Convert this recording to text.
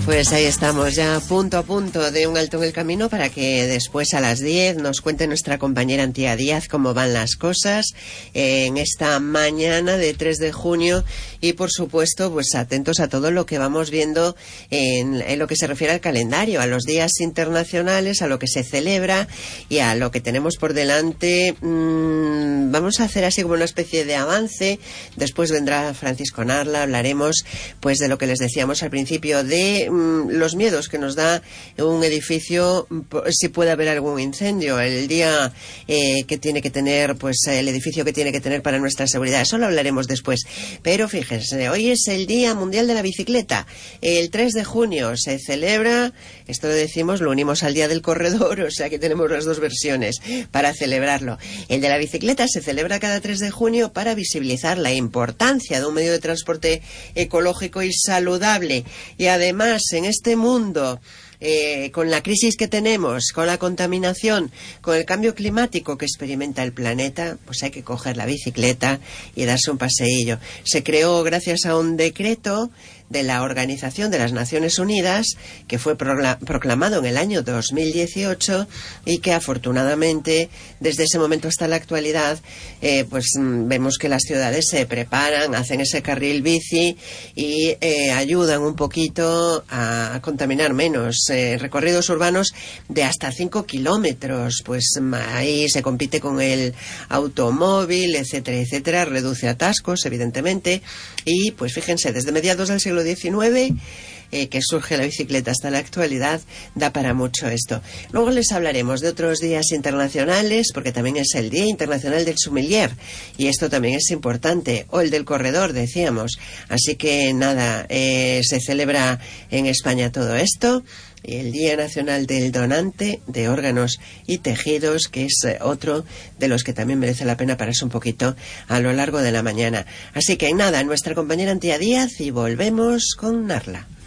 Pues ahí estamos, ya a punto de un alto en el camino para que después a las 10 nos cuente nuestra compañera Antía Díaz cómo van las cosas en esta mañana de 3 de junio y por supuesto pues atentos a todo lo que vamos viendo en lo que se refiere al calendario, a los días internacionales, a lo que se celebra y a lo que tenemos por delante. Vamos a hacer así como una especie de avance, después vendrá Francisco Narla, hablaremos pues de lo que les decíamos al principio de los miedos que nos da un edificio si puede haber algún incendio, el día que tiene que tener, pues el edificio que tiene que tener para nuestra seguridad. Eso lo hablaremos después. Pero fíjense, hoy es el Día Mundial de la Bicicleta. El 3 de junio se celebra, esto lo decimos, lo unimos al Día del Corredor, o sea que tenemos las dos versiones para celebrarlo. El de la bicicleta se celebra cada 3 de junio para visibilizar la importancia de un medio de transporte ecológico y saludable. Y además, en este mundo, con la crisis que tenemos, con la contaminación, con el cambio climático que experimenta el planeta, pues hay que coger la bicicleta y darse un paseillo. Se creó gracias a un decreto de la Organización de las Naciones Unidas que fue proclamado en el año 2018 y que afortunadamente desde ese momento hasta la actualidad pues vemos que las ciudades se preparan, hacen ese carril bici y ayudan un poquito a contaminar menos. Recorridos urbanos de hasta 5 kilómetros, pues ahí se compite con el automóvil, etcétera, etcétera, reduce atascos evidentemente y pues fíjense, desde mediados del siglo XIX que surge la bicicleta hasta la actualidad, da para mucho esto. Luego les hablaremos de otros días internacionales, porque también es el Día Internacional del Sommelier, y esto también es importante, o el del corredor, decíamos. Así que nada, se celebra en España todo esto, y el Día Nacional del Donante de Órganos y Tejidos, que es otro de los que también merece la pena pararse un poquito a lo largo de la mañana. Así que nada, nuestra compañera Antía Díaz y volvemos con Narla.